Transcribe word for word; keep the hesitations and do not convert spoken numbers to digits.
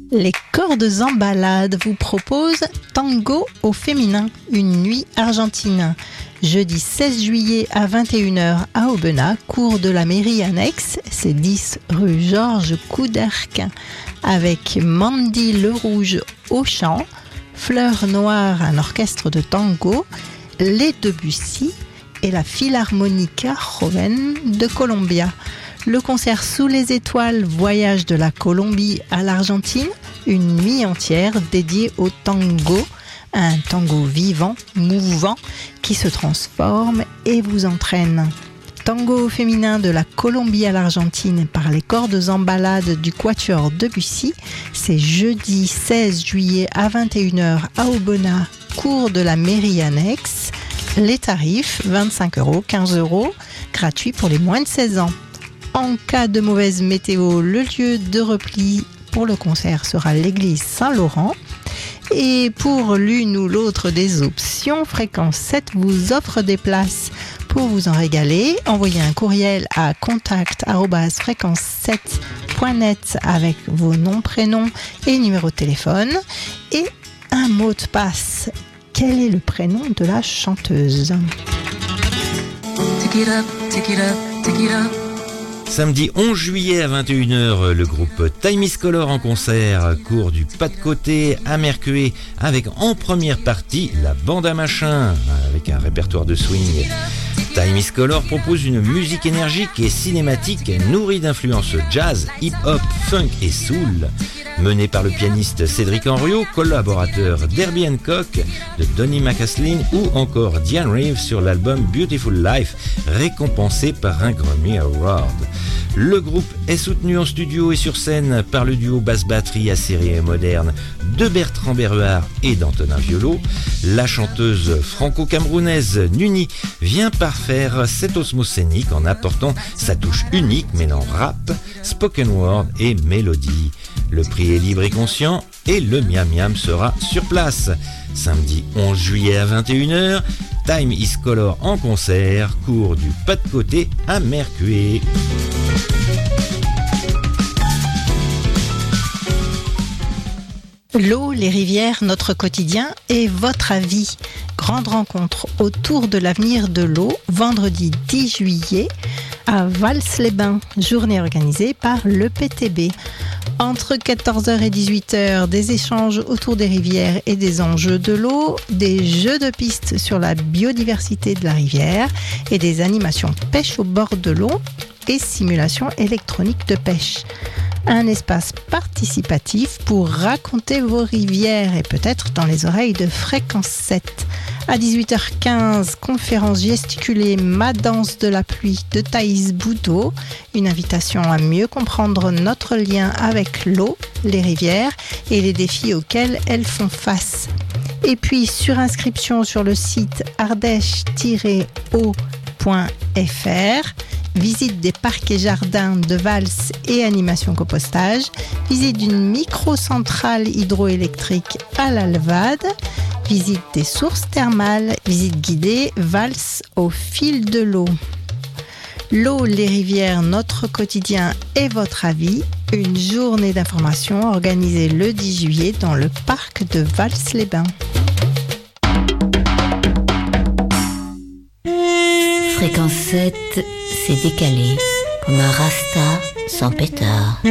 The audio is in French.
Les cordes en balade vous proposent Tango au féminin, une nuit argentine. Jeudi seize juillet à vingt et une heures à Aubenas, cours de la mairie annexe, c'est dix rue Georges Couderc, avec Mandy Le Rouge au chant, Fleur Noire, un orchestre de tango, les Debussy et la Philharmonica Joven de Colombia. Le concert Sous les étoiles, voyage de la Colombie à l'Argentine, une nuit entière dédiée au tango, un tango vivant, mouvant, qui se transforme et vous entraîne. Tango féminin de la Colombie à l'Argentine par les cordes en balade du Quatuor Debussy, c'est jeudi seize juillet à vingt et une heures à Aubenas, cours de la mairie annexe. Les tarifs, vingt-cinq euros, quinze euros, gratuit pour les moins de seize ans. En cas de mauvaise météo, le lieu de repli pour le concert sera l'église Saint-Laurent. Et pour l'une ou l'autre des options, Fréquence sept vous offre des places. Pour vous en régaler, envoyez un courriel à contact arobase fréquence sept point net avec vos noms, prénoms et numéro de téléphone et un mot de passe. Quel est le prénom de la chanteuse ? Take it up, take it up, take it up. Samedi onze juillet à vingt et une heures, le groupe Time is Color en concert, cours du pas de côté à Mercué, avec en première partie la bande à machin, avec un répertoire de swing. Time is Color propose une musique énergique et cinématique nourrie d'influences jazz, hip-hop, funk et soul. Menée par le pianiste Cédric Henriot, collaborateur d'Herbie Hancock, de Donny McCaslin ou encore Diane Reeves sur l'album Beautiful Life, récompensé par un Grammy Award. Le groupe est soutenu en studio et sur scène par le duo basse-batterie acéré et moderne de Bertrand Berruard et d'Antonin Violo. La chanteuse franco-camerounaise Nuni vient parfaire cette osmose scénique en apportant sa touche unique mêlant rap, spoken word et mélodie. Le prix est libre et conscient et le miam miam sera sur place. Samedi onze juillet à vingt et une heures, Time is Color en concert, cours du pas de côté à Mercué. L'eau, les rivières, notre quotidien et votre avis. Grande rencontre autour de l'avenir de l'eau, vendredi dix juillet à Vals-les-Bains, journée organisée par l'E P T B. Entre quatorze heures et dix-huit heures, des échanges autour des rivières et des enjeux de l'eau, des jeux de piste sur la biodiversité de la rivière et des animations pêche au bord de l'eau et simulations électroniques de pêche. Un espace participatif pour raconter vos rivières et peut-être dans les oreilles de Fréquence sept. À dix-huit heures quinze, conférence gesticulée Ma danse de la pluie de Thaïs Boudot. Une invitation à mieux comprendre notre lien avec l'eau, les rivières et les défis auxquels elles font face. Et puis, sur inscription sur le site ardèche tiret eau point f r, visite des parcs et jardins de Vals et animation compostage, visite d'une microcentrale hydroélectrique à l'Alvade, visite des sources thermales, visite guidée Vals au fil de l'eau. L'eau, les rivières, notre quotidien et votre avis, une journée d'information organisée le dix juillet dans le parc de Vals-les-Bains. Fréquence sept, c'est décalé, comme un rasta sans pétard.